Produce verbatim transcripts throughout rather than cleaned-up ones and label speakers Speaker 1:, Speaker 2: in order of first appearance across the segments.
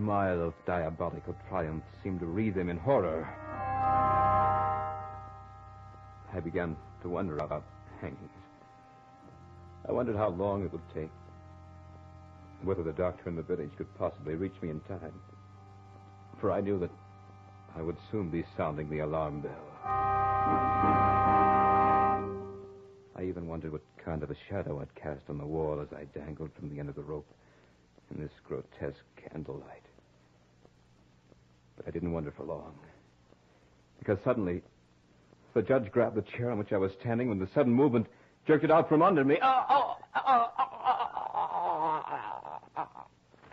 Speaker 1: smile of diabolical triumph seemed to wreathe him in horror. I began to wonder about hangings. I wondered how long it would take, whether the doctor in the village could possibly reach me in time. For I knew that I would soon be sounding the alarm bell. I even wondered what kind of a shadow I'd cast on the wall as I dangled from the end of the rope in this grotesque candlelight. But I didn't wonder for long, because suddenly the judge grabbed the chair on which I was standing with a sudden movement, jerked it out from under me. Oh, oh, oh, oh, oh, oh.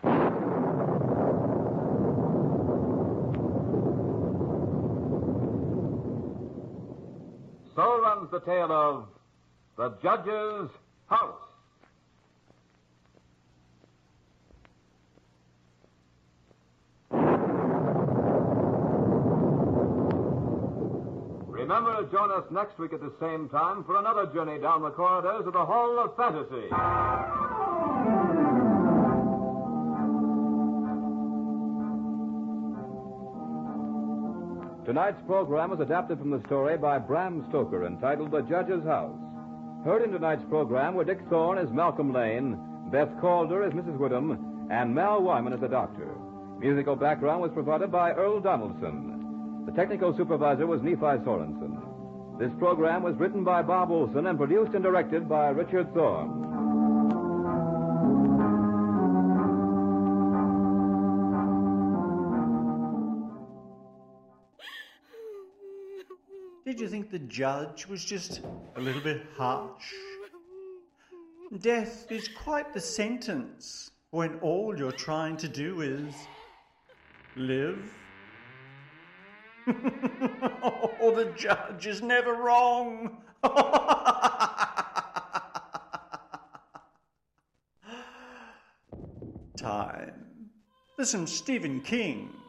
Speaker 2: So runs the tale of The Judge's House. Remember to join us next week at the same time for another journey down the corridors of the Hall of Fantasy.
Speaker 1: Tonight's program was adapted from the story by Bram Stoker entitled The Judge's House. Heard in tonight's program were Dick Thorne as Malcolm Lane, Beth Calder as Missus Woodham, and Mal Wyman as the Doctor. Musical background was provided by Earl Donaldson. The technical supervisor was Nephi Sorensen. This program was written by Bob Olson and produced and directed by Richard Thorne.
Speaker 3: Did you think the judge was just a little bit harsh? Death is quite the sentence when all you're trying to do is live. Oh, the judge is never wrong. Time for some Stephen King.